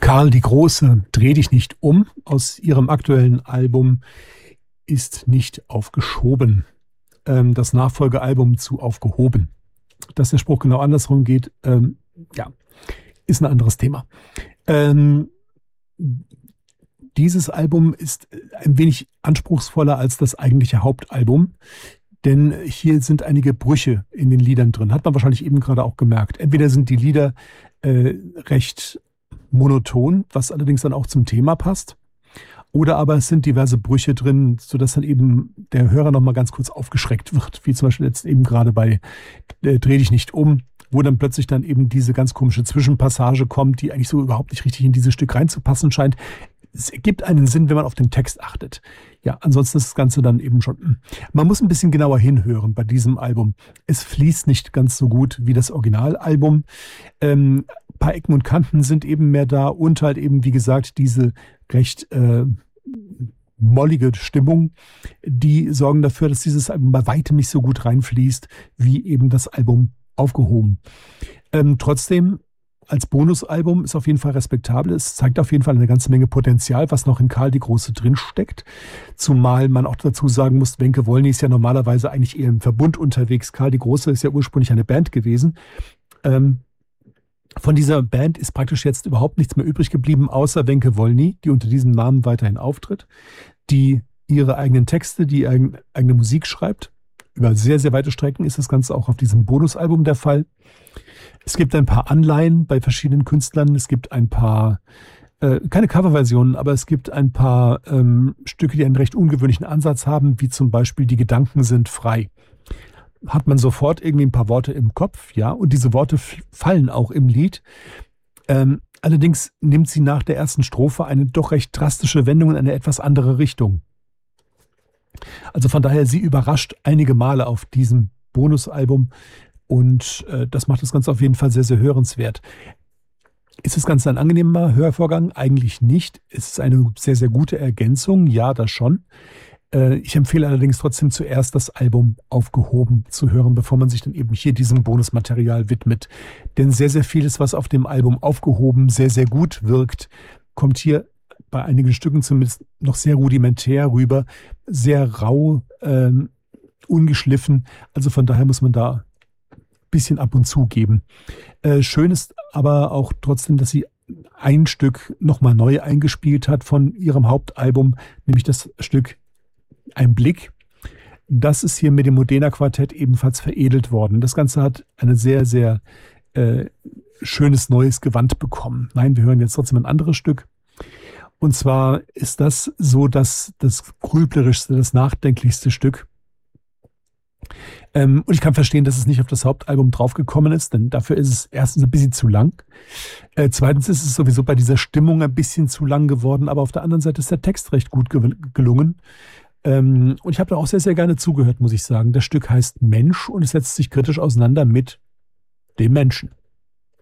Karl die Große, dreh dich nicht um, aus ihrem aktuellen Album ist nicht aufgeschoben. Das Nachfolgealbum zu aufgehoben. Dass der Spruch genau andersrum geht, ja, ist ein anderes Thema. Dieses Album ist ein wenig anspruchsvoller als das eigentliche Hauptalbum, denn hier sind einige Brüche in den Liedern drin. Hat man wahrscheinlich eben gerade auch gemerkt. Entweder sind die Lieder recht monoton, was allerdings dann auch zum Thema passt, oder aber es sind diverse Brüche drin, sodass dann eben der Hörer nochmal ganz kurz aufgeschreckt wird, wie zum Beispiel jetzt eben gerade bei Dreh dich nicht um, wo dann plötzlich dann eben diese ganz komische Zwischenpassage kommt, die eigentlich so überhaupt nicht richtig in dieses Stück reinzupassen scheint. Es ergibt einen Sinn, wenn man auf den Text achtet. Ja, ansonsten ist das Ganze dann eben schon. Man muss ein bisschen genauer hinhören bei diesem Album. Es fließt nicht ganz so gut wie das Originalalbum. Ein paar Ecken und Kanten sind eben mehr da und halt eben, wie gesagt, diese recht mollige Stimmung, die sorgen dafür, dass dieses Album bei weitem nicht so gut reinfließt, wie eben das Album aufgehoben. Trotzdem, als Bonusalbum ist auf jeden Fall respektabel. Es zeigt auf jeden Fall eine ganze Menge Potenzial, was noch in Karl die Große drinsteckt. Zumal man auch dazu sagen muss, Wenke Wollny ist ja normalerweise eigentlich eher im Verbund unterwegs. Karl die Große ist ja ursprünglich eine Band gewesen. Von dieser Band ist praktisch jetzt überhaupt nichts mehr übrig geblieben, außer Wenke Wollny, die unter diesem Namen weiterhin auftritt, die ihre eigenen Texte, die eigene Musik schreibt. Über sehr, sehr weite Strecken ist das Ganze auch auf diesem Bonusalbum der Fall. Es gibt ein paar Anleihen bei verschiedenen Künstlern. Es gibt ein paar, keine Coverversionen, aber es gibt ein paar Stücke, die einen recht ungewöhnlichen Ansatz haben, wie zum Beispiel Die Gedanken sind frei. Hat man sofort irgendwie ein paar Worte im Kopf, ja, und diese Worte fallen auch im Lied. Allerdings nimmt sie nach der ersten Strophe eine doch recht drastische Wendung in eine etwas andere Richtung. Also von daher, sie überrascht einige Male auf diesem Bonusalbum und das macht das Ganze auf jeden Fall sehr, sehr hörenswert. Ist das Ganze ein angenehmer Hörvorgang? Eigentlich nicht. Es ist eine sehr, sehr gute Ergänzung, ja, das schon. Ich empfehle allerdings trotzdem zuerst das Album aufgehoben zu hören, bevor man sich dann eben hier diesem Bonusmaterial widmet. Denn sehr, sehr vieles, was auf dem Album aufgehoben sehr, sehr gut wirkt, kommt hier bei einigen Stücken zumindest noch sehr rudimentär rüber, sehr rau, ungeschliffen. Also von daher muss man da ein bisschen ab und zu geben. Schön ist aber auch trotzdem, dass sie ein Stück nochmal neu eingespielt hat von ihrem Hauptalbum, nämlich das Stück Ein Blick. Das ist hier mit dem Modena Quartett ebenfalls veredelt worden. Das Ganze hat eine sehr, sehr schönes neues Gewand bekommen. Nein, wir hören jetzt trotzdem ein anderes Stück. Und zwar ist das so das grüblerischste, das nachdenklichste Stück. Und ich kann verstehen, dass es nicht auf das Hauptalbum draufgekommen ist, denn dafür ist es erstens ein bisschen zu lang. Zweitens ist es sowieso bei dieser Stimmung ein bisschen zu lang geworden, aber auf der anderen Seite ist der Text recht gut gelungen. Und ich habe da auch sehr, sehr gerne zugehört, muss ich sagen. Das Stück heißt Mensch und es setzt sich kritisch auseinander mit dem Menschen.